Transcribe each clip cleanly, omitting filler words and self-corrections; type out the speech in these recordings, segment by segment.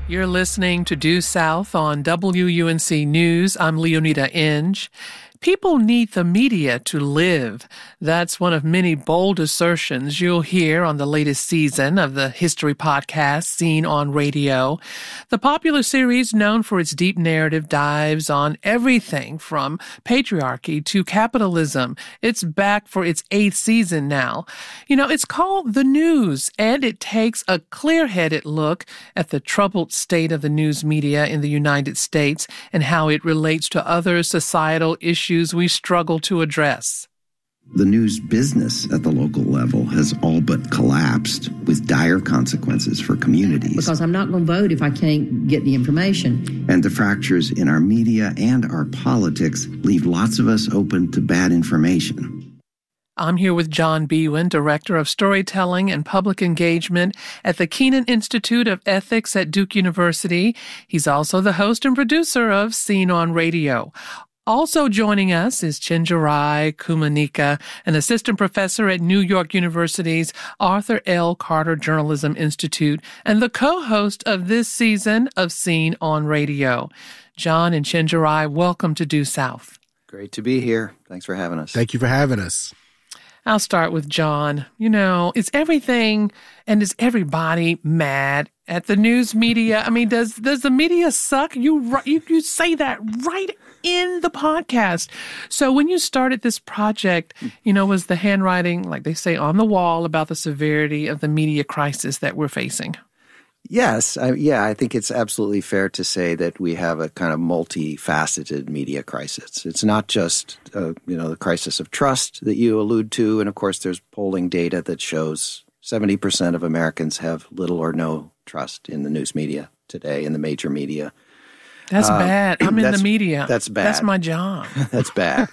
You're listening to Due South on WUNC News. I'm Leonida Inge. People need the media to live. That's one of many bold assertions you'll hear on the latest season of the history podcast Scene on Radio. The popular series, known for its deep narrative dives on everything from patriarchy to capitalism. It's back for its 8th season now. It's called The News, and it takes a clear-headed look at the troubled state of the news media in the United States and how it relates to other societal issues we struggle to address. The news business at the local level has all but collapsed with dire consequences for communities. Because I'm not going to vote if I can't get the information. And the fractures in our media and our politics leave lots of us open to bad information. I'm here with John Biewen, Director of Storytelling and Public Engagement at the Kenan Institute of Ethics at Duke University. He's also the host and producer of Scene on Radio. Also joining us is Chenjerai Kumanyika, an assistant professor at New York University's Arthur L. Carter Journalism Institute and the co-host of this season of Scene on Radio. John and Chenjerai, welcome to Due South. Great to be here. Thanks for having us. Thank you for having us. I'll start with John. Is everything and is everybody mad at the news media? I mean, does the media suck? You say that right in the podcast. So when you started this project, was the handwriting, like they say, on the wall about the severity of the media crisis that we're facing? Yes. I think it's absolutely fair to say that we have a kind of multifaceted media crisis. It's not just, the crisis of trust that you allude to. And of course, there's polling data that shows 70% of Americans have little or no trust in the news media today, in the major media. That's bad. I'm in the media. That's bad. That's my job. That's bad.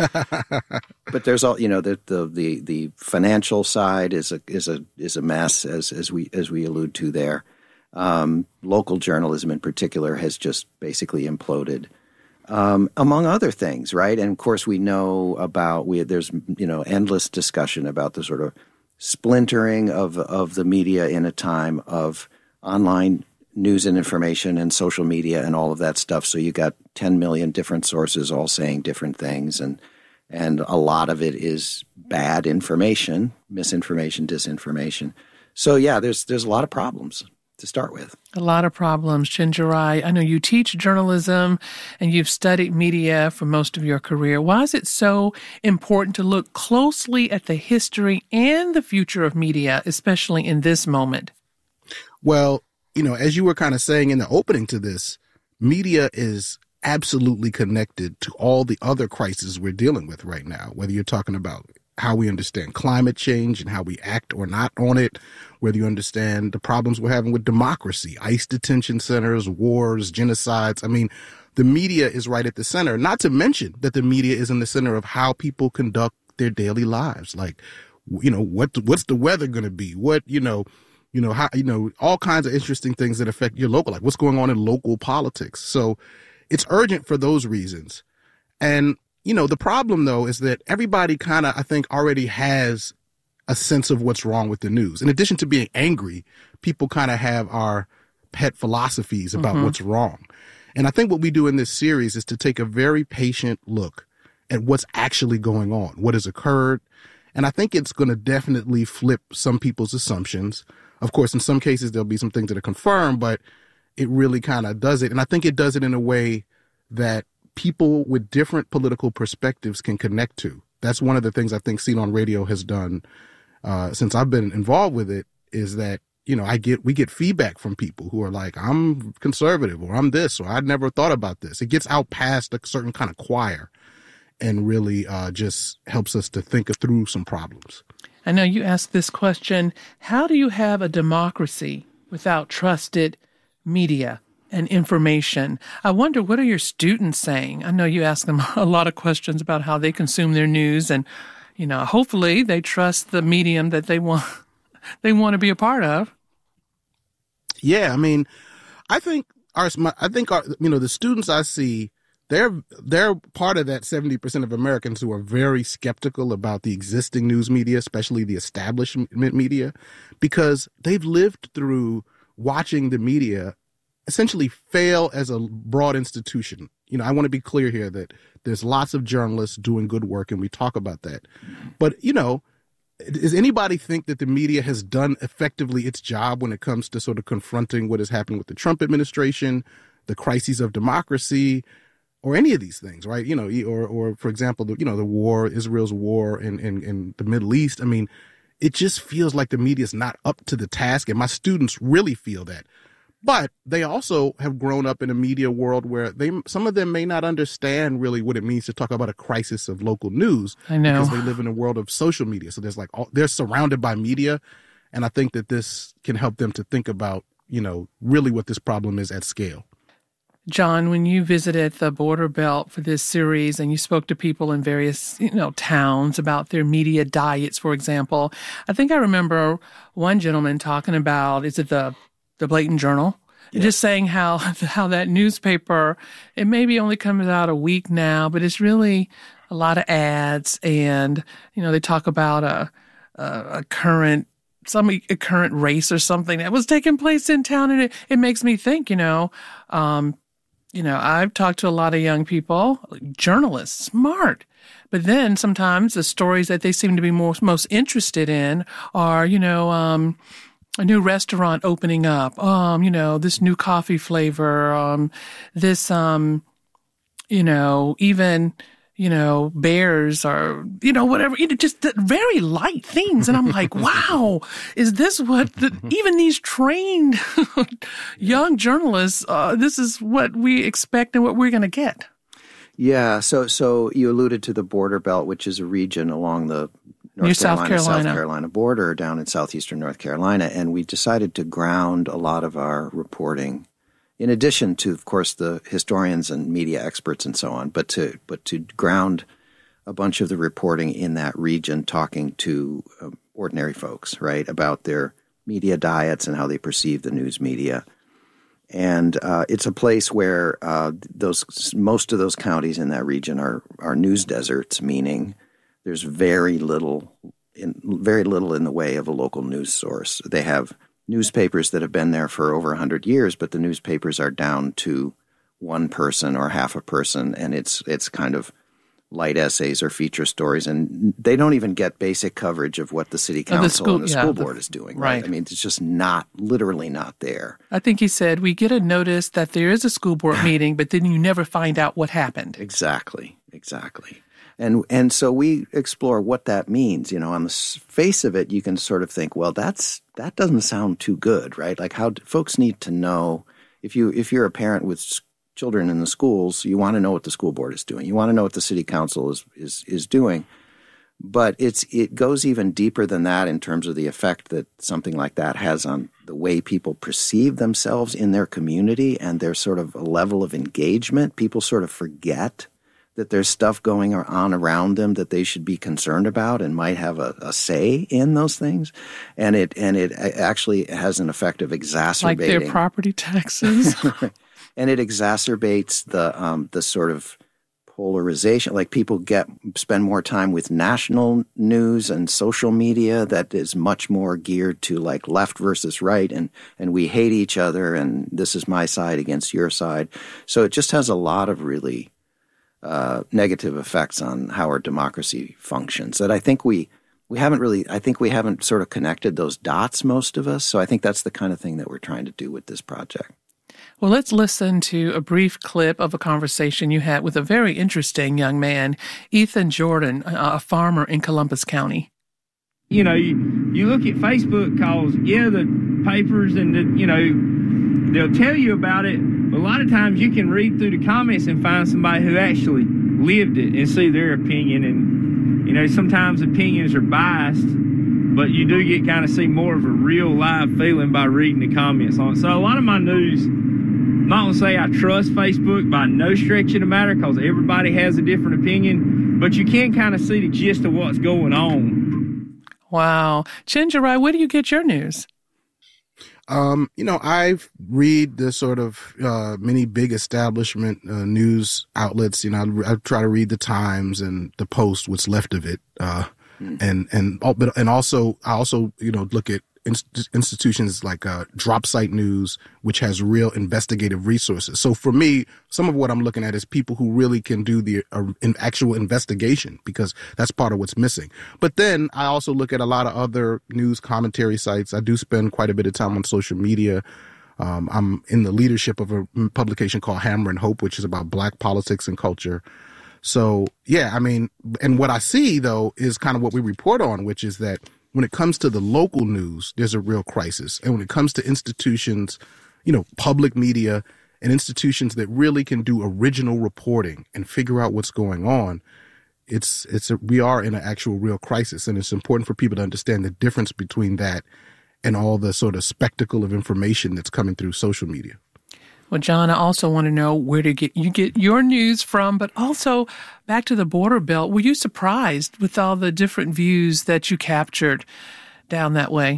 But there's all the financial side is a mess as we allude to there. Local journalism in particular has just basically imploded, among other things, right? And of course, we know there's endless discussion about the sort of splintering of the media in a time of online news and information and social media and all of that stuff. So you got 10 million different sources all saying different things, and a lot of it is bad information, misinformation, disinformation. So yeah, there's a lot of problems to start with. A lot of problems. Chenjerai, I know you teach journalism and you've studied media for most of your career. Why is it so important to look closely at the history and the future of media, especially in this moment? Well, as you were kind of saying in the opening to this, media is absolutely connected to all the other crises we're dealing with right now, whether you're talking about how we understand climate change and how we act or not on it, whether you understand the problems we're having with democracy, ICE detention centers, wars, genocides. I mean, the media is right at the center, not to mention that the media is in the center of how people conduct their daily lives. Like, what's the weather going to be? How, all kinds of interesting things that affect your local life. What's going on in local politics? So it's urgent for those reasons. And the problem, though, is that everybody kind of, I think, already has a sense of what's wrong with the news. In addition to being angry, people kind of have our pet philosophies about what's wrong. And I think what we do in this series is to take a very patient look at what's actually going on, what has occurred. And I think it's going to definitely flip some people's assumptions. Of course, in some cases, there'll be some things that are confirmed, but it really kind of does it. And I think it does it in a way that people with different political perspectives can connect to. That's one of the things I think Scene on Radio has done since I've been involved with it, is that, we get feedback from people who are like, I'm conservative, or I'm this, or I'd never thought about this. It gets out past a certain kind of choir and really just helps us to think through some problems. I know you asked this question, how do you have a democracy without trusted media and information? I wonder, what are your students saying? I know you ask them a lot of questions about how they consume their news, and hopefully they trust the medium that they want to be a part of. Yeah, I mean, I think the students I see, they're part of that 70% of Americans who are very skeptical about the existing news media, especially the establishment media, because they've lived through watching the media essentially fail as a broad institution. You know, I want to be clear here that there's lots of journalists doing good work, and we talk about that. But, you know, does anybody think that the media has done effectively its job when it comes to sort of confronting what is happening with the Trump administration, the crises of democracy, or any of these things, right? You know, or for example, the war, Israel's war in the Middle East. I mean, it just feels like the media is not up to the task, and my students really feel that. But they also have grown up in a media world where some of them may not understand really what it means to talk about a crisis of local news. I know. Because they live in a world of social media. So they're surrounded by media. And I think that this can help them to think about, you know, really what this problem is at scale. John, when you visited the border belt for this series and you spoke to people in various, towns about their media diets, for example, I think I remember one gentleman talking about, is it the Blatant Journal? Yeah. Just saying how that newspaper, it maybe only comes out a week now, but it's really a lot of ads. And, they talk about a current race or something that was taking place in town. And it makes me think, I've talked to a lot of young people, journalists, smart. But then sometimes the stories that they seem to be most interested in are, a new restaurant opening up, this new coffee flavor, this, even, bears or, whatever, just very light things. And I'm like, wow, is this what even these trained young journalists, this is what we expect and what we're going to get? Yeah. So you alluded to the border belt, which is a region along the South Carolina border down in southeastern North Carolina. And we decided to ground a lot of our reporting, in addition to, of course, the historians and media experts and so on, but to ground a bunch of the reporting in that region, talking to ordinary folks, right, about their media diets and how they perceive the news media. And it's a place where most of those counties in that region are news deserts, meaning there's very little in the way of a local news source. They have newspapers that have been there for over 100 years, but the newspapers are down to one person or half a person, and it's kind of light essays or feature stories, and they don't even get basic coverage of what the city council and the school board is doing. Right? I mean, it's just literally not there. I think he said we get a notice that there is a school board meeting, but then you never find out what happened. Exactly. And so we explore what that means. On the face of it, you can sort of think, well, that doesn't sound too good, right? Like how folks need to know, if you're a parent with children in the schools, you want to know what the school board is doing. You want to know what the city council is doing. But it goes even deeper than that in terms of the effect that something like that has on the way people perceive themselves in their community and their sort of a level of engagement. People sort of forget that there's stuff going on around them that they should be concerned about and might have a say in those things. And it actually has an effect of exacerbating. Like their property taxes. And it exacerbates the sort of polarization. Like people spend more time with national news and social media that is much more geared to like left versus right, and we hate each other, and this is my side against your side. So it just has a lot of really negative effects on how our democracy functions that I think we haven't sort of connected those dots, most of us. So I think that's the kind of thing that we're trying to do with this project. Well, let's listen to a brief clip of a conversation you had with a very interesting young man, Ethan Jordan, a farmer in Columbus County. You look at Facebook because, the papers and they'll tell you about it. But a lot of times you can read through the comments and find somebody who actually lived it and see their opinion. And, sometimes opinions are biased, but you do get kind of see more of a real live feeling by reading the comments on it. So a lot of my news, I'm not going to say I trust Facebook by no stretch of the matter because everybody has a different opinion, but you can kind of see the gist of what's going on. Wow. Chenjerai, where do you get your news? I read the sort of many big establishment news outlets. I try to read the Times and the Post, what's left of it, but I also look at institutions like Drop Site News, which has real investigative resources. So for me, some of what I'm looking at is people who really can do the actual investigation, because that's part of what's missing. But then I also look at a lot of other news commentary sites. I do spend quite a bit of time on social media. I'm in the leadership of a publication called Hammer and Hope, which is about Black politics and culture. So, yeah, I mean, and what I see, though, is kind of what we report on, which is that when it comes to the local news, there's a real crisis. And when it comes to institutions, public media and institutions that really can do original reporting and figure out what's going on, we are in an actual real crisis. And it's important for people to understand the difference between that and all the sort of spectacle of information that's coming through social media. Well, John, I also want to know where you get your news from, but also back to the border belt. Were you surprised with all the different views that you captured down that way?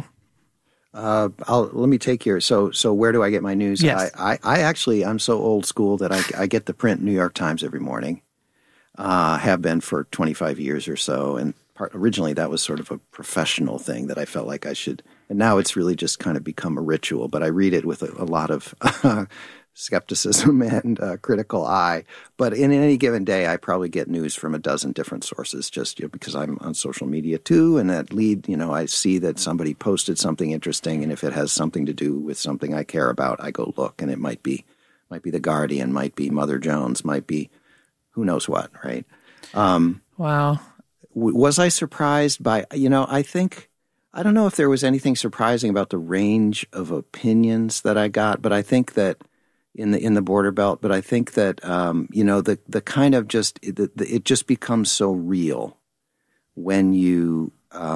Let me take your, so where do I get my news? Yes. I'm so old school that I get the print New York Times every morning, have been for 25 years or so. And originally that was sort of a professional thing that I felt like I should, and now it's really just kind of become a ritual, but I read it with a lot of skepticism and critical eye. But in any given day, I probably get news from a dozen different sources, just because I'm on social media too, and that I see that somebody posted something interesting, and if it has something to do with something I care about, I go look, and it might be The Guardian, might be Mother Jones, might be who knows what, right? Wow. Was I surprised by, I don't know if there was anything surprising about the range of opinions that I got, but I think that in the border belt, but I think that, the kind of it just becomes so real when you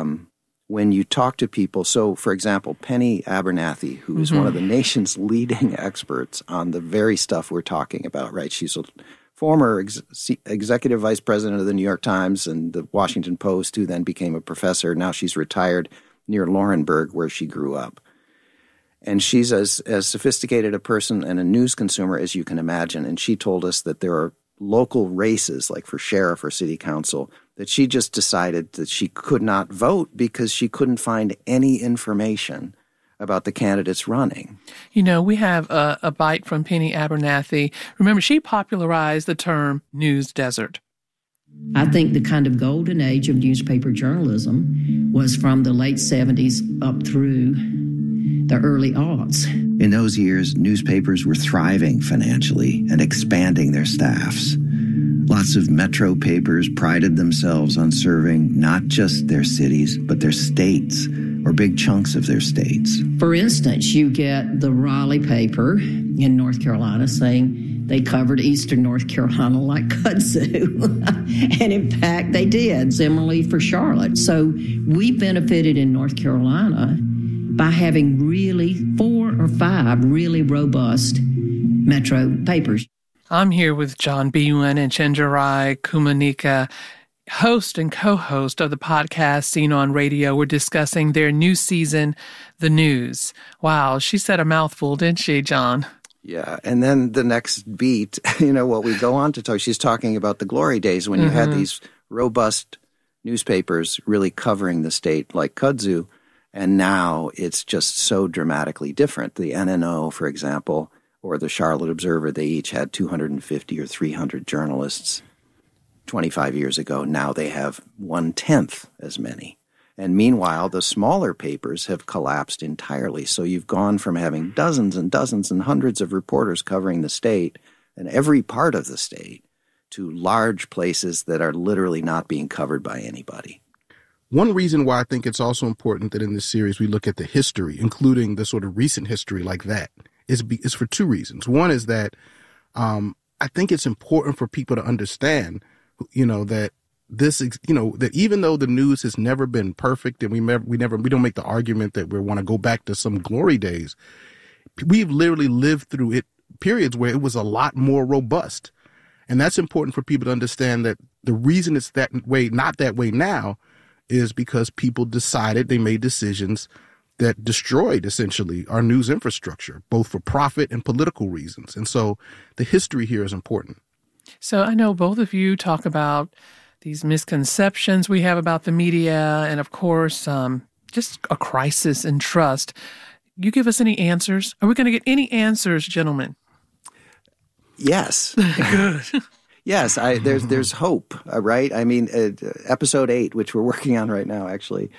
talk to people. So, for example, Penny Abernathy, who is one of the nation's leading experts on the very stuff we're talking about, right? She's a former executive vice president of the New York Times and the Washington Post, who then became a professor. Now she's retired near Laurinburg, where she grew up. And she's as sophisticated a person and a news consumer as you can imagine. And she told us that there are local races, like for sheriff or city council, that she just decided that she could not vote because she couldn't find any information about the candidates running. We have a bite from Penny Abernathy. Remember, she popularized the term news desert. I think the kind of golden age of newspaper journalism was from the late 70s up through the early aughts. In those years, newspapers were thriving financially and expanding their staffs. Lots of metro papers prided themselves on serving not just their cities, but their states, or big chunks of their states. For instance, you get the Raleigh paper in North Carolina saying they covered eastern North Carolina like kudzu. And in fact, they did. Similarly for Charlotte. So we benefited in North Carolina by having really 4 or 5 really robust metro papers. I'm here with John Biewen and Chenjerai Kumanyika, host and co-host of the podcast Scene on Radio. We're discussing their new season, The News. Wow, she said a mouthful, didn't she, John? Yeah, and then the next beat, what we go on to talk, she's talking about the glory days when you had these robust newspapers really covering the state like kudzu, and now it's just so dramatically different. The NNO, for example, or the Charlotte Observer, they each had 250 or 300 journalists 25 years ago. Now they have 1/10 as many. And meanwhile, the smaller papers have collapsed entirely. So you've gone from having dozens and dozens and hundreds of reporters covering the state and every part of the state to large places that are literally not being covered by anybody. One reason why I think it's also important that in this series we look at the history, including the sort of recent history like that, is for 2 reasons. One is that I think it's important for people to understand, that that even though the news has never been perfect, and we don't make the argument that we want to go back to some glory days, we've literally lived through periods where it was a lot more robust. And that's important for people to understand, that the reason it's that way, not that way now, is because people they made decisions that destroyed essentially our news infrastructure, both for profit and political reasons. And so the history here is important. So I know both of you talk about these misconceptions we have about the media, and of course, just a crisis in trust. You give us any answers? Are we going to get any answers, gentlemen? Yes. Good. Yes, there's hope, right? I mean, episode 8, which we're working on right now, actually,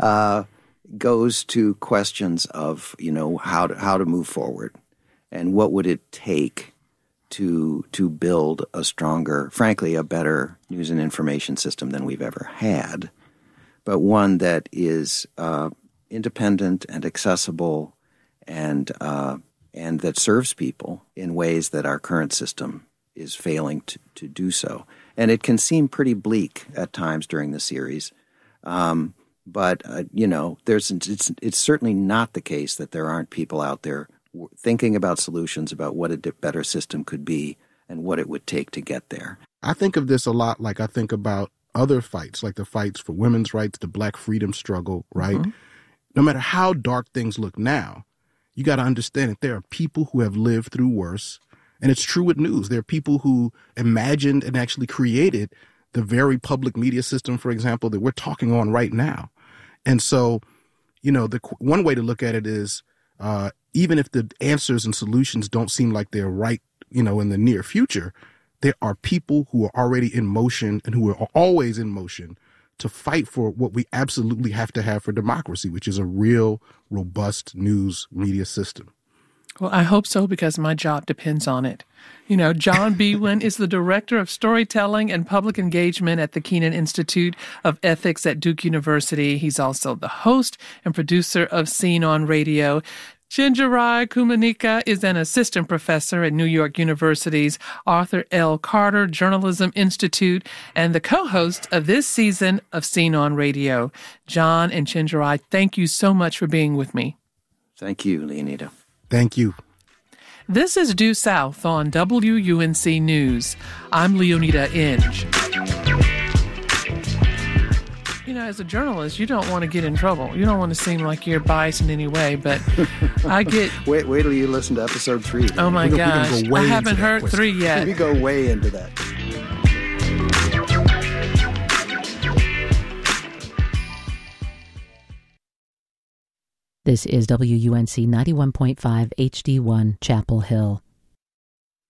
goes to questions of, how to move forward, and what would it take to build a stronger, frankly, a better news and information system than we've ever had, but one that is independent and accessible and that serves people in ways that our current system is failing to do so. And it can seem pretty bleak at times during the series. But it's certainly not the case that there aren't people out there thinking about solutions about what a better system could be and what it would take to get there. I think of this a lot like I think about other fights, like the fights for women's rights, the Black freedom struggle, right? Mm-hmm. No matter how dark things look now, you got to understand that there are people who have lived through worse. And it's true with news. There are people who imagined and actually created the very public media system, for example, that we're talking on right now. And so, one way to look at it is even if the answers and solutions don't seem like they're right, in the near future, there are people who are already in motion and who are always in motion to fight for what we absolutely have to have for democracy, which is a real, robust news media system. Well, I hope so, because my job depends on it. John Biewen is the Director of Storytelling and Public Engagement at the Kenan Institute of Ethics at Duke University. He's also the host and producer of Scene on Radio. Chenjerai Kumanyika is an assistant professor at New York University's Arthur L. Carter Journalism Institute and the co-host of this season of Scene on Radio. John and Chenjerai, thank you so much for being with me. Thank you, Leonida. Thank you. This is Due South on WUNC News. I'm Leonida Inge. As a journalist, you don't want to get in trouble. You don't want to seem like you're biased in any way, but I get... Wait till you listen to episode 3. Oh, my gosh. I haven't heard 3 yet. We go way into that. This is WUNC 91.5 HD1 Chapel Hill.